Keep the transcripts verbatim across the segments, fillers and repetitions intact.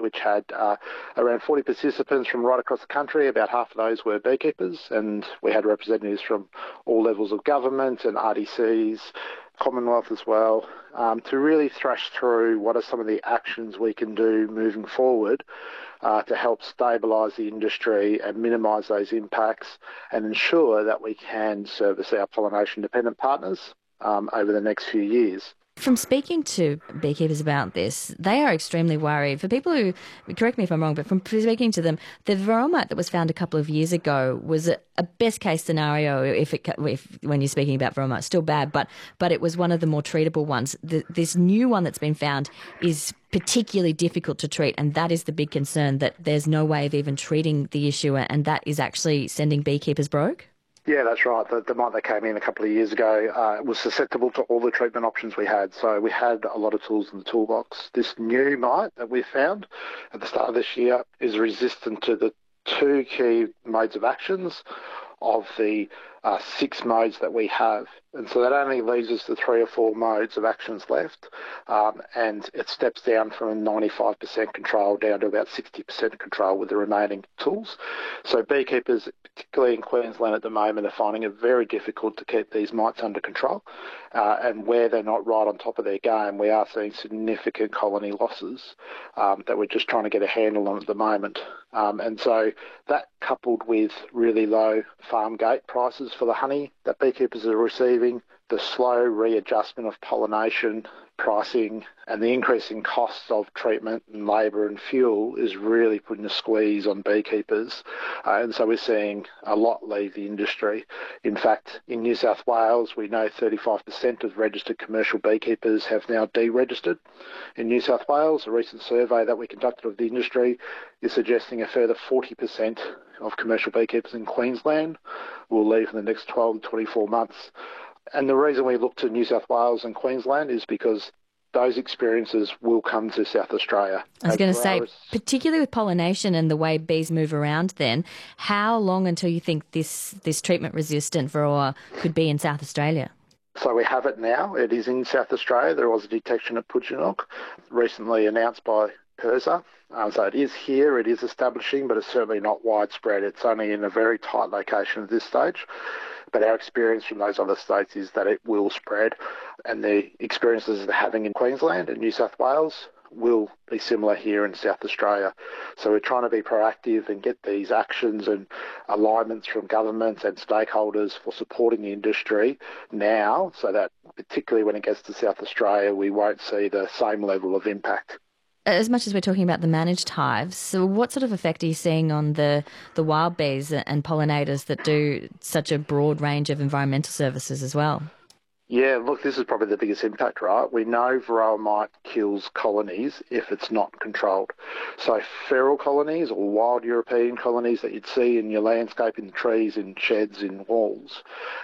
which had uh, around forty participants from right across the country. About half of those were beekeepers, and we had representatives from all levels of government and R D Cs, Commonwealth as well, um, to really thrash through what are some of the actions we can do moving forward uh, to help stabilise the industry and minimise those impacts and ensure that we can service our pollination-dependent partners um, over the next few years. From speaking to beekeepers about this, they are extremely worried. For people who, correct me if I'm wrong, but from speaking to them, the varroa mite that was found a couple of years ago was a, a best case scenario. If, it, if when you're speaking about varroa mite, still bad, but but it was one of the more treatable ones. The, this new one that's been found is particularly difficult to treat, and that is the big concern, that there's no way of even treating the issue, and that is actually sending beekeepers broke. Yeah, that's right. The, the mite that came in a couple of years ago uh, was susceptible to all the treatment options we had. So we had a lot of tools in the toolbox. This new mite that we found at the start of this year is resistant to the two key modes of actions of the uh, six modes that we have. And so that only leaves us the three or four modes of actions left. Um, and it steps down from ninety-five percent control down to about sixty percent control with the remaining tools. So beekeepers, particularly in Queensland at the moment, are finding it very difficult to keep these mites under control. Uh, and where they're not right on top of their game, we are seeing significant colony losses um, that we're just trying to get a handle on at the moment. Um, and so that, coupled with really low farm gate prices for the honey that beekeepers are receiving, the slow readjustment of pollination pricing and the increasing costs of treatment and labour and fuel is really putting a squeeze on beekeepers. Uh, and so we're seeing a lot leave the industry. In fact, in New South Wales, we know thirty-five percent of registered commercial beekeepers have now deregistered. In New South Wales, a recent survey that we conducted of the industry is suggesting a further forty percent of commercial beekeepers in Queensland will leave in the next twelve to twenty-four months. And the reason we look to New South Wales and Queensland is because those experiences will come to South Australia. I was going to say, particularly with pollination and the way bees move around then, how long until you think this, this treatment-resistant varroa could be in South Australia? So we have it now. It is in South Australia. There was a detection at Pudginook, recently announced by PIRSA. Um, so it is here, it is establishing, but it's certainly not widespread. It's only in a very tight location at this stage. But our experience from those other states is that it will spread, and the experiences they're having in Queensland and New South Wales will be similar here in South Australia. So we're trying to be proactive and get these actions and alignments from governments and stakeholders for supporting the industry now, so that particularly when it gets to South Australia, we won't see the same level of impact. As much as we're talking about the managed hives, so what sort of effect are you seeing on the, the wild bees and pollinators that do such a broad range of environmental services as well? Yeah, look, this is probably the biggest impact, right? We know varroa mite kills colonies if it's not controlled. So feral colonies or wild European colonies that you'd see in your landscape, in trees, in sheds, in walls,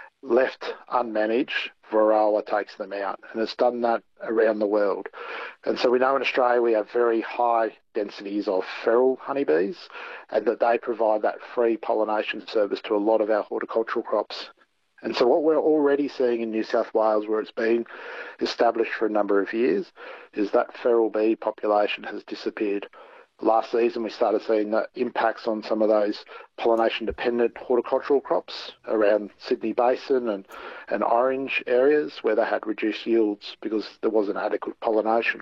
left unmanaged, varroa takes them out, and it's done that around the world. And so we know in Australia we have very high densities of feral honeybees, and that they provide that free pollination service to a lot of our horticultural crops. And so what we're already seeing in New South Wales, where it's been established for a number of years, is that feral bee population has disappeared. Last season, we started seeing the impacts on some of those pollination-dependent horticultural crops around Sydney Basin and, and Orange areas where they had reduced yields because there wasn't adequate pollination.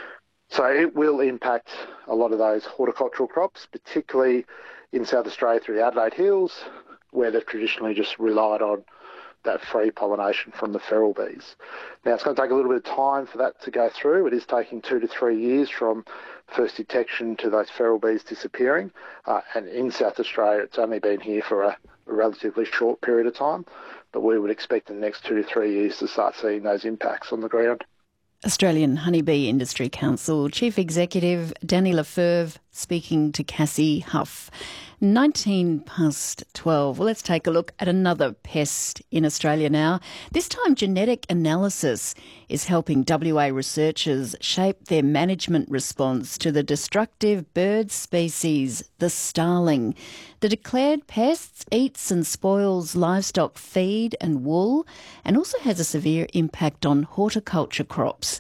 So it will impact a lot of those horticultural crops, particularly in South Australia through the Adelaide Hills, where they've traditionally just relied on that free pollination from the feral bees. Now, it's going to take a little bit of time for that to go through. It is taking two to three years from first detection to those feral bees disappearing. Uh, and in South Australia, it's only been here for a, a relatively short period of time. But we would expect in the next two to three years to start seeing those impacts on the ground. Australian Honeybee Industry Council Chief Executive Danny Lefebvre speaking to Cassie Huff. nineteen past twelve. Well, let's take a look at another pest in Australia now. This time, genetic analysis is helping W A researchers shape their management response to the destructive bird species, the starling. The declared pest eats and spoils livestock feed and wool, and also has a severe impact on horticulture crops.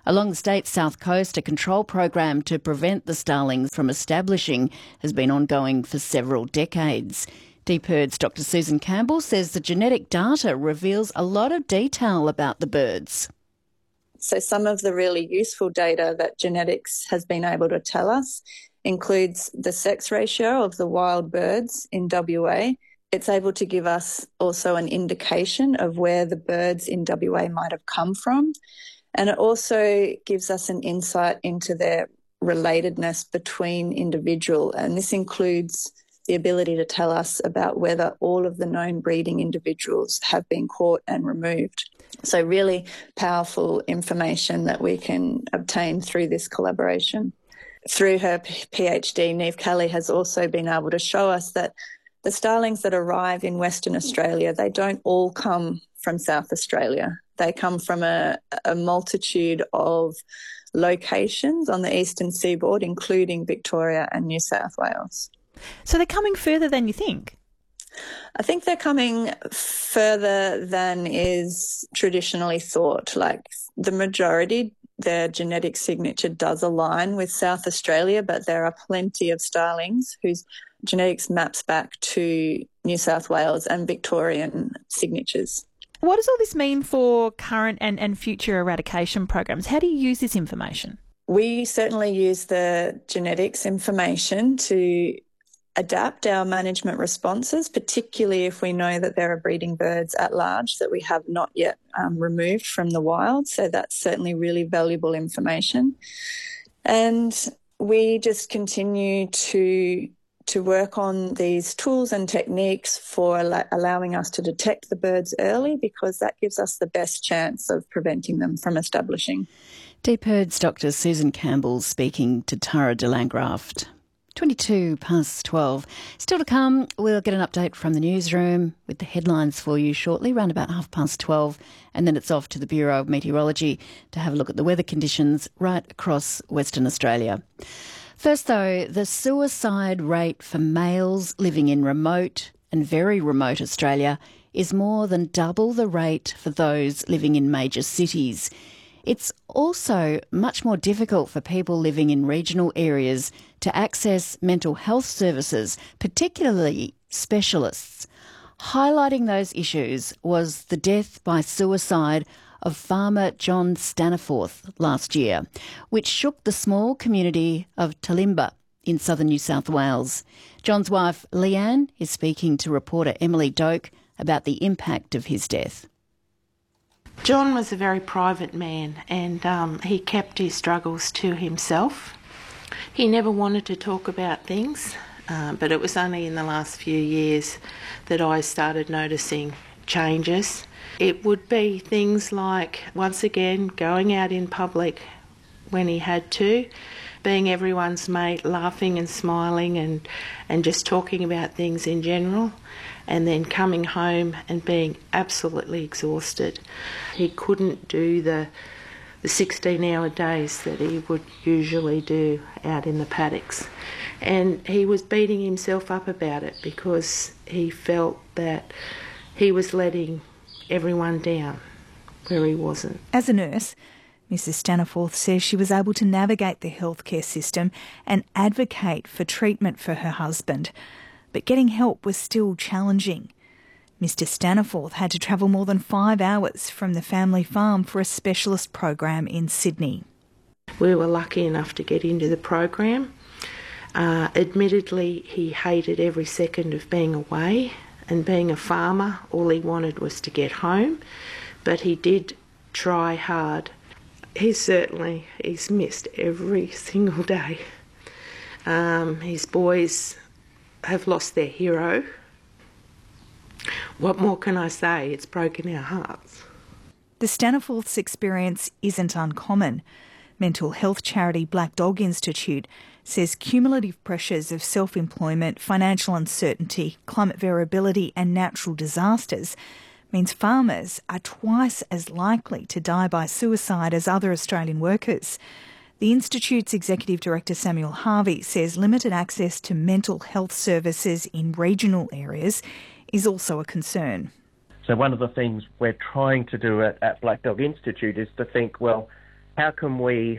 Along the state's south coast, a control program to prevent the starlings from establishing has been ongoing for several decades. Deep Herd's Doctor Susan Campbell says the genetic data reveals a lot of detail about the birds. So some of the really useful data that genetics has been able to tell us includes the sex ratio of the wild birds in W A. It's able to give us also an indication of where the birds in W A might have come from. And it also gives us an insight into their relatedness between individual. And this includes the ability to tell us about whether all of the known breeding individuals have been caught and removed. So really powerful information that we can obtain through this collaboration. Through her PhD, Niamh Kelly has also been able to show us that the starlings that arrive in Western Australia, they don't all come from South Australia. They come from a, a multitude of locations on the eastern seaboard, including Victoria and New South Wales. So they're coming further than you think? I think they're coming further than is traditionally thought. Like the majority, their genetic signature does align with South Australia, but there are plenty of starlings whose genetics maps back to New South Wales and Victorian signatures. What does all this mean for current and, and future eradication programs? How do you use this information? We certainly use the genetics information to adapt our management responses, particularly if we know that there are breeding birds at large that we have not yet um, removed from the wild. So that's certainly really valuable information. And we just continue to to work on these tools and techniques for al- allowing us to detect the birds early, because that gives us the best chance of preventing them from establishing. Deep Herd's Doctor Susan Campbell speaking to Tara de Landgraft. twenty-two past twelve. Still to come, we'll get an update from the newsroom with the headlines for you shortly, around about half past twelve, and then it's off to the Bureau of Meteorology to have a look at the weather conditions right across Western Australia. First though, the suicide rate for males living in remote and very remote Australia is more than double the rate for those living in major cities. It's also much more difficult for people living in regional areas to access mental health services, particularly specialists. Highlighting those issues was the death by suicide of farmer John Staniforth last year, which shook the small community of Talimba in southern New South Wales. John's wife, Leanne, is speaking to reporter Emily Doak about the impact of his death. John was a very private man, and um, he kept his struggles to himself. He never wanted to talk about things, uh, but it was only in the last few years that I started noticing changes. It would be things like, once again, going out in public when he had to, being everyone's mate, laughing and smiling and, and just talking about things in general, and then coming home and being absolutely exhausted. He couldn't do the the sixteen-hour days that he would usually do out in the paddocks. And he was beating himself up about it because he felt that he was letting everyone down where he wasn't. As a nurse, Missus Staniforth says she was able to navigate the healthcare system and advocate for treatment for her husband. But getting help was still challenging. Mister Staniforth had to travel more than five hours from the family farm for a specialist program in Sydney. We were lucky enough to get into the program. Uh, admittedly, he hated every second of being away, and being a farmer, all he wanted was to get home, but he did try hard. He certainly, he's missed every single day. Um, his boys have lost their hero. What more can I say? It's broken our hearts. The Staniforth's experience isn't uncommon. Mental health charity Black Dog Institute says cumulative pressures of self-employment, financial uncertainty, climate variability and natural disasters means farmers are twice as likely to die by suicide as other Australian workers. The Institute's Executive Director Samuel Harvey says limited access to mental health services in regional areas is also a concern. So one of the things we're trying to do at, at Black Dog Institute is to think, well, how can we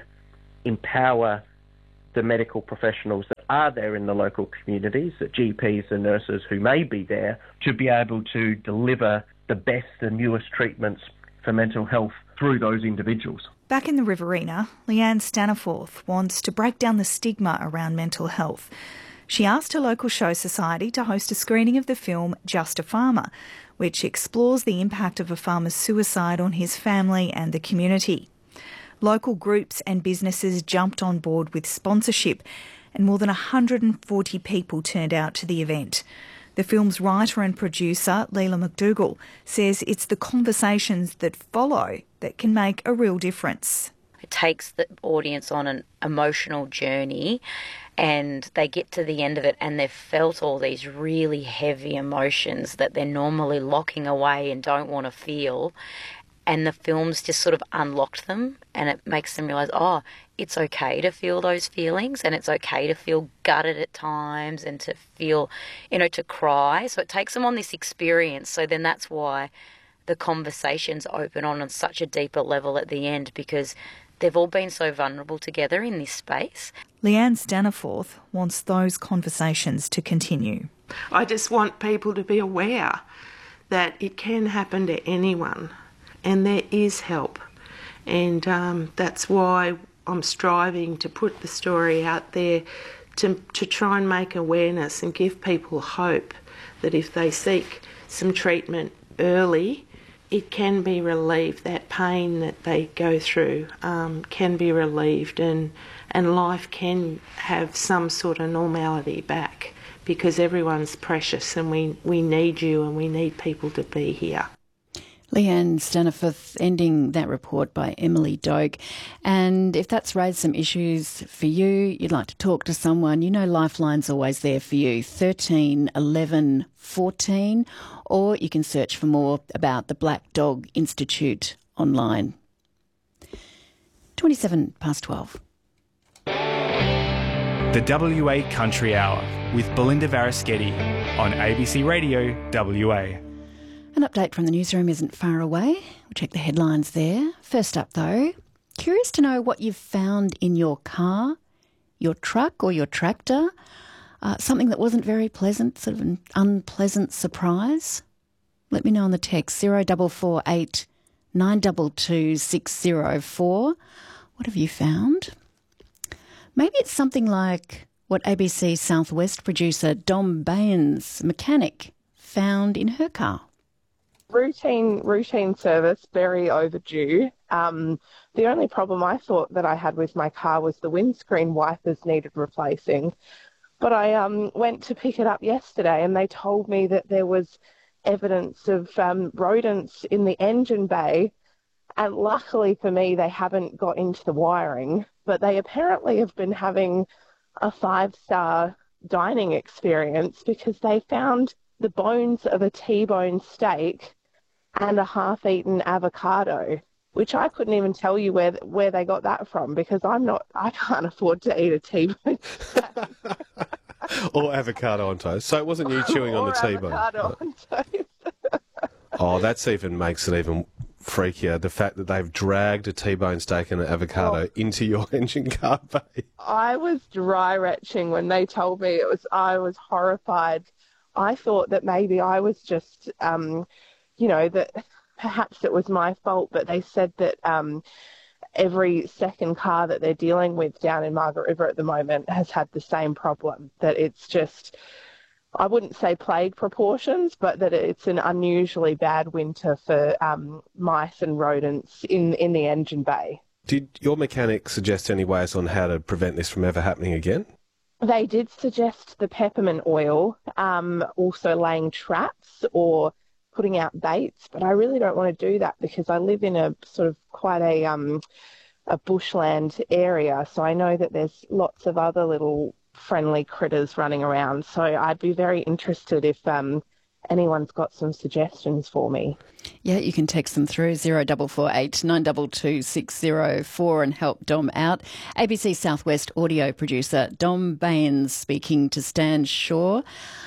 empower the medical professionals that are there in the local communities, the G Ps and nurses who may be there, to be able to deliver the best and newest treatments for mental health through those individuals. Back in the Riverina, Leanne Staniforth wants to break down the stigma around mental health. She asked her local show society to host a screening of the film Just a Farmer, which explores the impact of a farmer's suicide on his family and the community. Local groups and businesses jumped on board with sponsorship, and more than one hundred forty people turned out to the event. The film's writer and producer, Leila McDougall, says it's the conversations that follow that can make a real difference. It takes the audience on an emotional journey, and they get to the end of it and they've felt all these really heavy emotions that they're normally locking away and don't want to feel. And the film's just sort of unlocked them, and it makes them realise, oh, it's okay to feel those feelings, and it's okay to feel gutted at times and to feel, you know, to cry. So it takes them on this experience. So then that's why the conversations open on on such a deeper level at the end, because they've all been so vulnerable together in this space. Leanne Staniforth wants those conversations to continue. I just want people to be aware that it can happen to anyone. And there is help, and um, that's why I'm striving to put the story out there to to try and make awareness and give people hope that if they seek some treatment early, it can be relieved. That pain that they go through um, can be relieved, and and life can have some sort of normality back, because everyone's precious, and we, we need you and we need people to be here. Leanne Staniforth ending that report by Emily Doak. And if that's raised some issues for you, you'd like to talk to someone, you know Lifeline's always there for you, thirteen eleven fourteen, or you can search for more about the Black Dog Institute online. twenty-seven past twelve. The W A Country Hour with Belinda Varaschetti on A B C Radio W A. An update from the newsroom isn't far away. We'll check the headlines there. First up, though, curious to know what you've found in your car, your truck or your tractor, uh, something that wasn't very pleasant, sort of an unpleasant surprise. Let me know on the text zero four four eight nine two two six zero four. What have you found? Maybe it's something like what A B C Southwest producer Dom Baines, mechanic, found in her car. Routine routine service, very overdue. Um, the only problem I thought that I had with my car was the windscreen wipers needed replacing. But I um, went to pick it up yesterday and they told me that there was evidence of um, rodents in the engine bay. And luckily for me, they haven't got into the wiring. But they apparently have been having a five-star dining experience because they found the bones of a T-bone steak and a half-eaten avocado, which I couldn't even tell you where where they got that from because I'm not, I can't afford to eat a T-bone steak. Or avocado on toast. So it wasn't you chewing on the T-bone. Avocado on toast. Oh, that's even makes it even freakier, the fact that they've dragged a T-bone steak and an avocado oh. into your engine car bay. I was dry retching when they told me. It was, I was horrified. I thought that maybe I was just, um, you know, that perhaps it was my fault, but they said that um, every second car that they're dealing with down in Margaret River at the moment has had the same problem, that it's just, I wouldn't say plague proportions, but that it's an unusually bad winter for um, mice and rodents in, in the engine bay. Did your mechanic suggest any ways on how to prevent this from ever happening again? They did suggest the peppermint oil, um, also laying traps or putting out baits, but I really don't want to do that because I live in a sort of quite a um, a bushland area, so I know that there's lots of other little friendly critters running around. So I'd be very interested if um, anyone's got some suggestions for me. Yeah, you can text them through zero four four eight nine two two six zero four and help Dom out. A B C Southwest audio producer Dom Baines speaking to Stan Shaw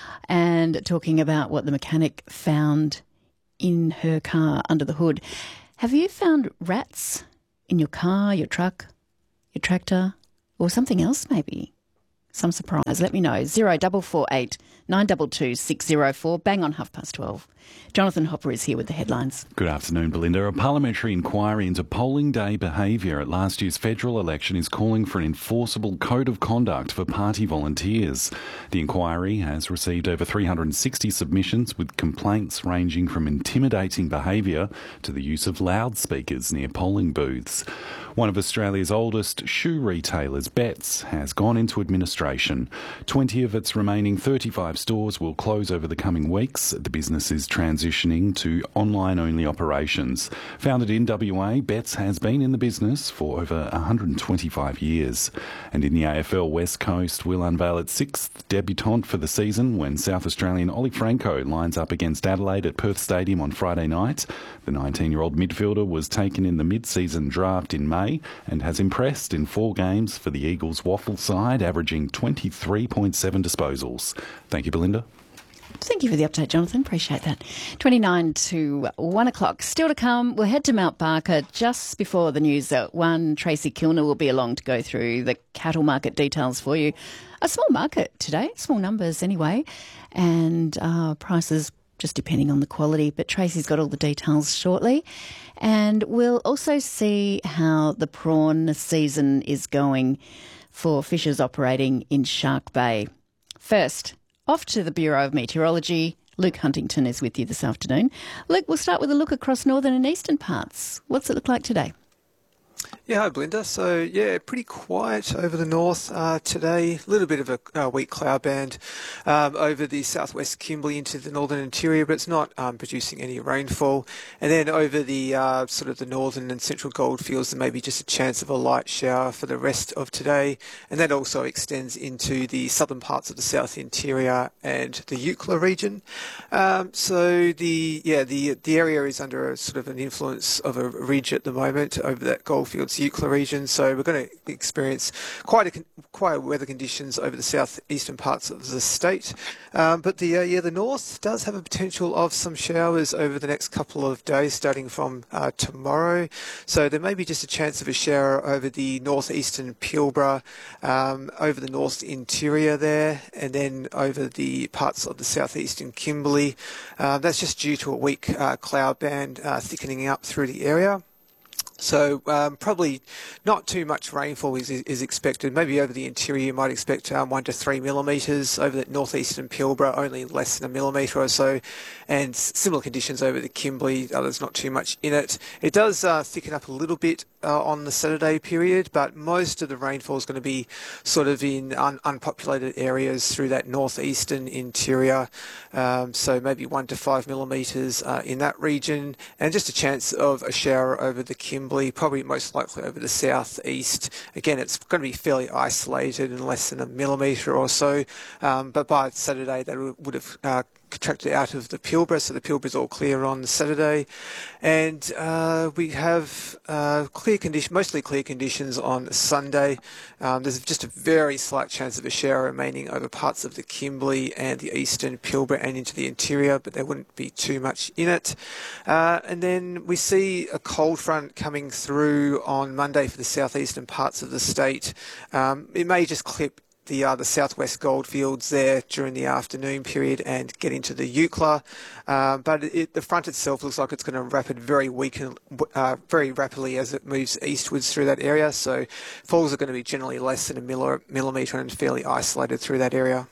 and talking about what the mechanic found in her car under the hood. Have you found rats in your car, your truck, your tractor, or something else maybe? Some surprise. Let me know. Zero double four eight nine two two six zero four. Bang on half past twelve. Jonathan Hopper is here with the headlines. Good afternoon, Belinda. A parliamentary inquiry into polling day behaviour at last year's federal election is calling for an enforceable code of conduct for party volunteers. The inquiry has received over three hundred sixty submissions, with complaints ranging from intimidating behaviour to the use of loudspeakers near polling booths. One of Australia's oldest shoe retailers, Betts, has gone into administration. twenty of its remaining thirty-five stores will close over the coming weeks. The business is transitioning to online-only operations. Founded in W A, Betts has been in the business for over one hundred twenty-five years. And in the A F L, West Coast will unveil its sixth debutant for the season when South Australian Ollie Franco lines up against Adelaide at Perth Stadium on Friday night. The nineteen-year-old midfielder was taken in the mid-season draft in May and has impressed in four games for the Eagles' waffle side, averaging twenty-three point seven disposals. Thank you, Belinda. Thank you for the update, Jonathan. Appreciate that. twenty-nine to one o'clock. Still to come, we'll head to Mount Barker just before the news at one. Tracy Kilner will be along to go through the cattle market details for you. A small market today, small numbers anyway, and uh, prices just depending on the quality. But Tracy's got all the details shortly. And we'll also see how the prawn season is going for fishers operating in Shark Bay. First, off to the Bureau of Meteorology. Luke Huntington is with you this afternoon. Luke, we'll start with a look across northern and eastern parts. What's it look like today? Yeah, hi Belinda. So yeah, pretty quiet over the north uh, today. A little bit of a uh, weak cloud band um, over the southwest Kimberley into the northern interior, but it's not um, producing any rainfall. And then over the uh, sort of the northern and central goldfields, there may be just a chance of a light shower for the rest of today. And that also extends into the southern parts of the south interior and the Eucla region. Um, so the yeah the the area is under a sort of an influence of a ridge at the moment over that goldfields Eucla region, so we're going to experience quite a quiet weather conditions over the southeastern parts of the state. Um, but the uh, yeah the north does have a potential of some showers over the next couple of days, starting from uh, tomorrow. So there may be just a chance of a shower over the northeastern Pilbara, um, over the north interior there, and then over the parts of the southeastern Kimberley. Uh, that's just due to a weak uh, cloud band uh, thickening up through the area. So um, probably not too much rainfall is, is expected. Maybe over the interior you might expect um, one to three millimetres. Over the northeastern Pilbara, only less than a millimetre or so. And similar conditions over the Kimberley. Uh, there's not too much in it. It does uh, thicken up a little bit uh, on the Saturday period, but most of the rainfall is going to be sort of in un unpopulated areas through that northeastern interior. Um, so maybe one to five millimetres uh, in that region, and just a chance of a shower over the Kimberley. Probably most likely over the southeast. Again, it's going to be fairly isolated and less than a millimetre or so, um, but by Saturday that would have uh, contracted out of the Pilbara, so the Pilbara is all clear on Saturday, and uh, we have uh, clear condition, mostly clear conditions on Sunday. Um, there's just a very slight chance of a shower remaining over parts of the Kimberley and the eastern Pilbara and into the interior, but there wouldn't be too much in it. Uh, and then we see a cold front coming through on Monday for the southeastern parts of the state. Um, it may just clip the uh, the southwest goldfields there during the afternoon period and get into the Eucla, uh, but it, the front itself looks like it's going to rapid very weak and uh, very rapidly as it moves eastwards through that area. So falls are going to be generally less than a millimetre and fairly isolated through that area.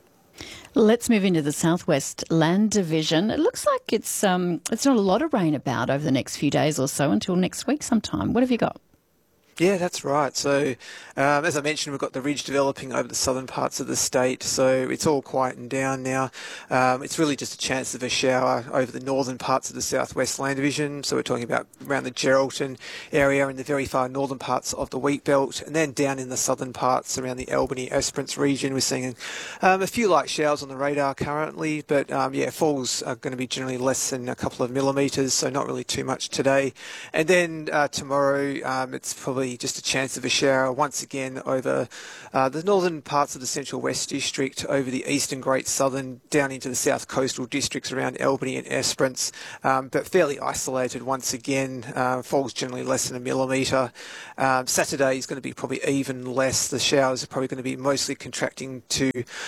Let's move into the Southwest Land Division. It looks like it's um it's not a lot of rain about over the next few days or so until next week sometime. What have you got? Yeah, that's right. So, um, as I mentioned, we've got the ridge developing over the southern parts of the state, so it's all quietened down now. Um, it's really just a chance of a shower over the northern parts of the Southwest Land Division, so we're talking about around the Geraldton area and the very far northern parts of the Wheat Belt, and then down in the southern parts around the Albany-Esperance region. We're seeing um, a few light showers on the radar currently, but um, yeah, falls are going to be generally less than a couple of millimetres, so not really too much today. And then uh, tomorrow, um, it's probably probably just a chance of a shower once again over uh, the northern parts of the Central West District, over the eastern Great Southern, down into the south coastal districts around Albany and Esperance, um, but fairly isolated once again. Uh, falls generally less than a millimetre. Um, Saturday is going to be probably even less. The showers are probably going to be mostly contracting to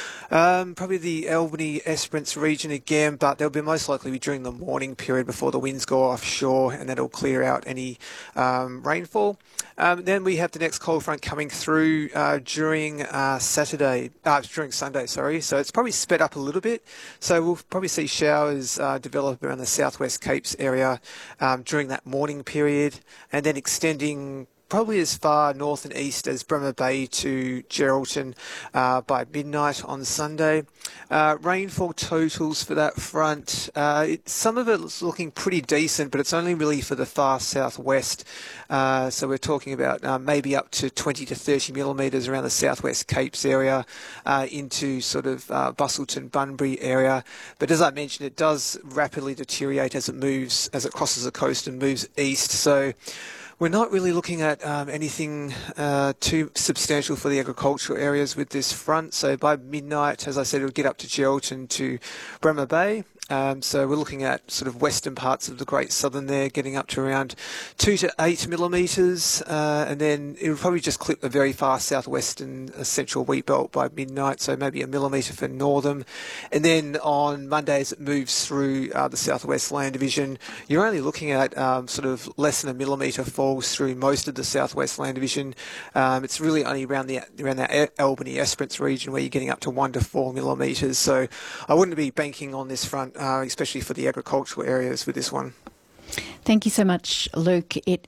um, probably the Albany, Esperance region again, but they'll be most likely be during the morning period before the winds go offshore, and that'll clear out any um, rainfall. Um, then we have the next cold front coming through uh, during uh, Saturday, uh, during Sunday, sorry. So it's probably sped up a little bit. So we'll probably see showers uh, develop around the southwest Capes area um, during that morning period, and then extending probably as far north and east as Bremer Bay to Geraldton uh, by midnight on Sunday. Uh, rainfall totals for that front, uh, it, some of it's looking pretty decent, but it's only really for the far southwest. Uh, so we're talking about uh, maybe up to twenty to thirty millimetres around the southwest Capes area uh, into sort of uh, Busselton, Bunbury area. But as I mentioned, it does rapidly deteriorate as it moves, as it crosses the coast and moves east. So we're not really looking at um, anything uh, too substantial for the agricultural areas with this front. So by midnight, as I said, it'll get up to Geraldton to Bremer Bay. Um, so we're looking at sort of western parts of the Great Southern there, getting up to around two to eight millimetres, uh, and then it'll probably just clip the very far southwestern uh, central wheat belt by midnight, so maybe a millimetre for Northam. And then on Monday, as it moves through uh, the southwest land division, you're only looking at um, sort of less than a millimetre falls through most of the southwest land division. Um, it's really only around the around that Albany Esperance region where you're getting up to one to four millimetres. So I wouldn't be banking on this front. Uh, especially for the agricultural areas with this one. Thank you so much, Luke. It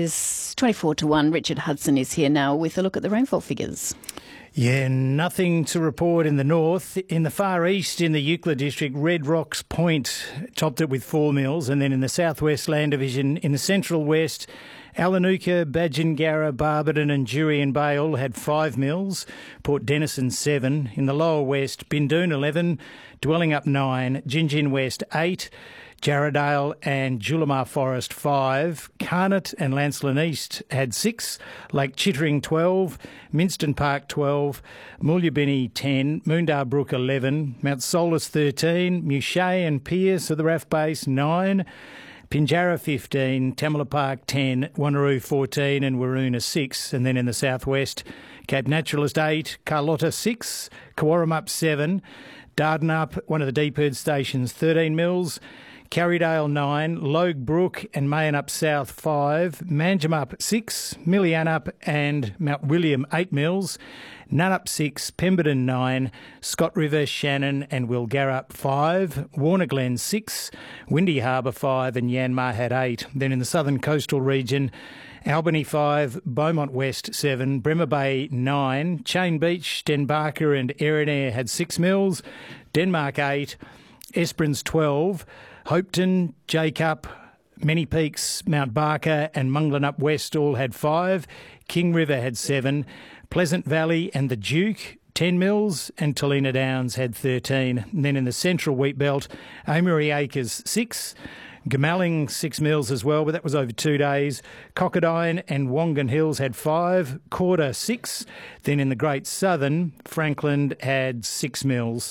is twenty-four to one. Richard Hudson is here now with a look at the rainfall figures. Yeah, nothing to report in the north. In the far east, in the Euclid district, Red Rocks Point topped it with four mils, and then in the southwest land division, in the central west, Alanuka, Badgingarra, Barberton and Jurien Bay all had five mils, Port Denison seven. In the lower west, Bindoon eleven, Dwelling up nine, Gingin West eight, Jarradale and Julimar Forest five, Carnot and Lancelin East had six, Lake Chittering twelve, Minston Park twelve, Moolyabinny ten, Moondar Brook eleven, Mount Solus thirteen, Muchet and Pierce of the Raff Base nine, Pinjarra fifteen, Tamala Park ten, Wanneroo fourteen and Waroona six. And then in the southwest, Cape Naturalist eight, Carlotta six, Kawarramup seven, Dardanup, one of the deep herd stations, thirteen mils, Carrydale nine, Logue Brook and Mayonup South five, Manjimup six, Millianup and Mount William eight mils, Nunup six, Pemberton nine, Scott River, Shannon and Wilgarra five, Warner Glen six, Windy Harbour five and Yanmar had eight. Then in the southern coastal region, Albany five, Beaumont West seven, Bremer Bay nine, Chain Beach, Denbarker and Erinair had six mils, Denmark eight, Esperance twelve, Hopeton, Jacob, Many Peaks, Mount Barker and Munglanup West all had five, King River had seven, Pleasant Valley and the Duke ten mils and Talina Downs had thirteen. And then in the central wheat belt, Amery Acres six, Gamalling six mils as well, but that was over two days. Cockadine and Wongan Hills had five, Corder six. Then in the Great Southern, Franklin had six mils.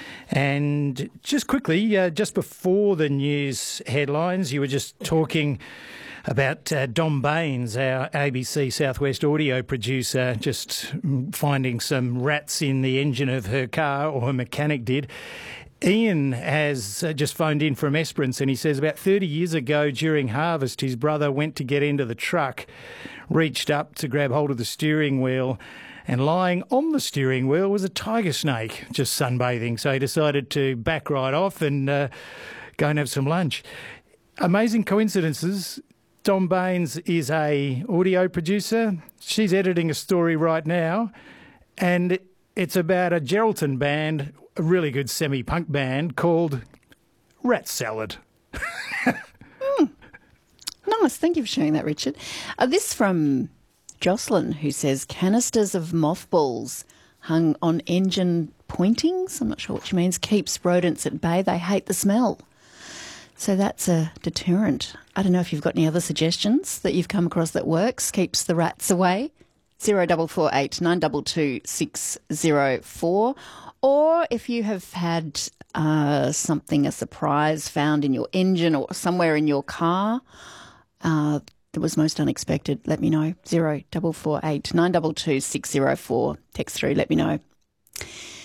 And just quickly, uh, just before the news headlines, you were just talking about uh, Dom Baines, our A B C Southwest audio producer, just finding some rats in the engine of her car, or her mechanic did. Ian has uh, just phoned in from Esperance, and he says about thirty years ago during harvest, his brother went to get into the truck, reached up to grab hold of the steering wheel, and lying on the steering wheel was a tiger snake just sunbathing. So he decided to back right off and uh, go and have some lunch. Amazing coincidences. Dom Baines is a audio producer. She's editing a story right now, and it's about a Geraldton band, a really good semi-punk band called Rat Salad. mm. Nice. Thank you for sharing that, Richard. Uh, this from Jocelyn, who says canisters of mothballs hung on engine pointings, I'm not sure what she means, keeps rodents at bay. They hate the smell. So that's a deterrent. I don't know if you've got any other suggestions that you've come across that works, keeps the rats away. Zero double four eight nine double two six zero four. Or if you have had uh, something, a surprise found in your engine or somewhere in your car uh, that was most unexpected, let me know. Zero double four eight nine double two six zero four. Text through, let me know.